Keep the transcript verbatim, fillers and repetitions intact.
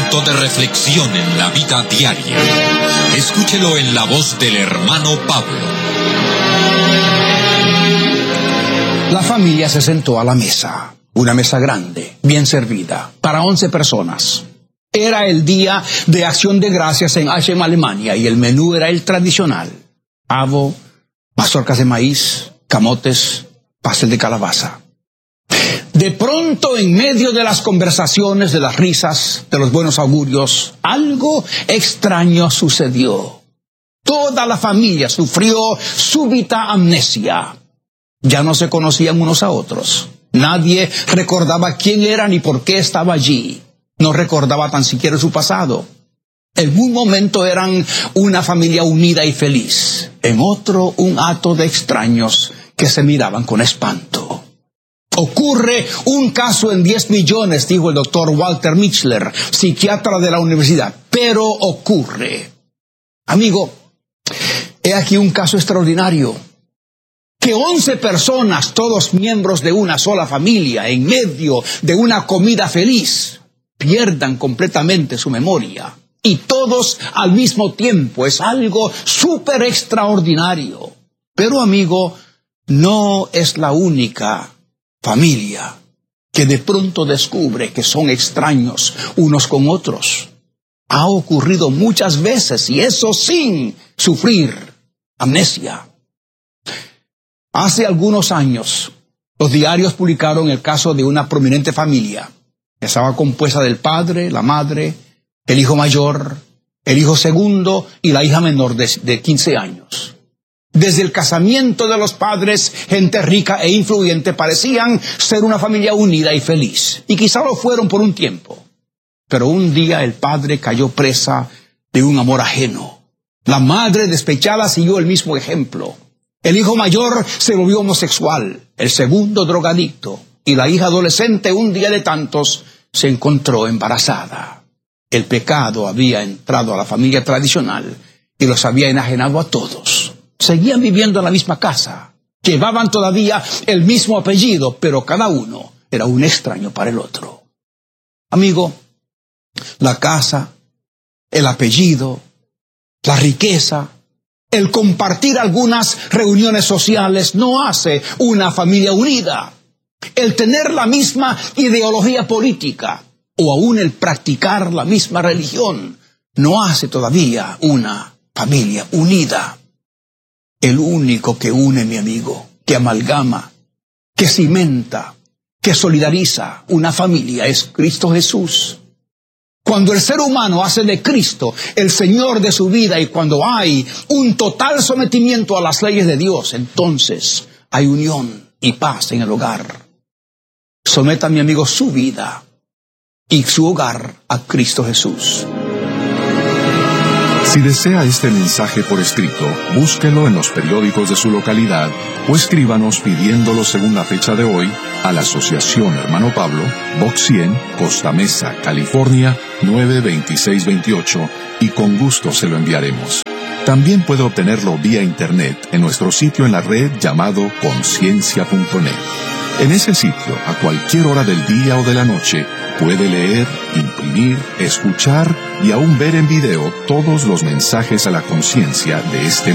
momento de reflexión en la vida diaria. Escúchelo en la voz del hermano Pablo. La familia se sentó a la mesa, una mesa grande, bien servida, para once personas. Era el día de Acción de Gracias en Aachen, Alemania, y el menú era el tradicional: pavo, mazorcas de maíz, camotes, pastel de calabaza. De pronto, en medio de las conversaciones, de las risas, de los buenos augurios, algo extraño sucedió. Toda la familia sufrió súbita amnesia. Ya no se conocían unos a otros. Nadie recordaba quién era ni por qué estaba allí. No recordaba tan siquiera su pasado. En un momento eran una familia unida y feliz. En otro, un hato de extraños que se miraban con espanto. Ocurre un caso en diez millones, dijo el doctor Walter Michler, psiquiatra de la universidad. Pero ocurre. Amigo, he aquí un caso extraordinario. Que once personas, todos miembros de una sola familia, en medio de una comida feliz, pierdan completamente su memoria. Y todos al mismo tiempo. Es algo súper extraordinario. Pero, amigo, no es la única familia que de pronto descubre que son extraños unos con otros. Ha ocurrido muchas veces, y eso sin sufrir amnesia. Hace algunos años, los diarios publicaron el caso de una prominente familia. Estaba compuesta del padre, la madre, el hijo mayor, el hijo segundo y la hija menor de, de quince años. Desde el casamiento de los padres, gente rica e influyente, parecían ser una familia unida y feliz. Y quizá lo fueron por un tiempo. Pero un día el padre cayó presa de un amor ajeno. La madre, despechada, siguió el mismo ejemplo. El hijo mayor se volvió homosexual, el segundo drogadicto, y la hija adolescente, un día de tantos, se encontró embarazada. El pecado había entrado a la familia tradicional y los había enajenado a todos. Seguían viviendo en la misma casa, llevaban todavía el mismo apellido, pero cada uno era un extraño para el otro. Amigo, la casa, el apellido, la riqueza, el compartir algunas reuniones sociales no hace una familia unida. El tener la misma ideología política o aún el practicar la misma religión no hace todavía una familia unida. El único que une, mi amigo, que amalgama, que cimenta, que solidariza una familia es Cristo Jesús. Cuando el ser humano hace de Cristo el Señor de su vida y cuando hay un total sometimiento a las leyes de Dios, entonces hay unión y paz en el hogar. Someta, mi amigo, su vida y su hogar a Cristo Jesús. Si desea este mensaje por escrito, búsquelo en los periódicos de su localidad o escríbanos pidiéndolo según la fecha de hoy a la Asociación Hermano Pablo, Box cien, Costa Mesa, California, nueve veintiséis veintiocho, y con gusto se lo enviaremos. También puede obtenerlo vía internet en nuestro sitio en la red llamado conciencia punto net. En ese sitio, a cualquier hora del día o de la noche, puede leer, imprimir, escuchar y aún ver en video todos los mensajes a la conciencia de este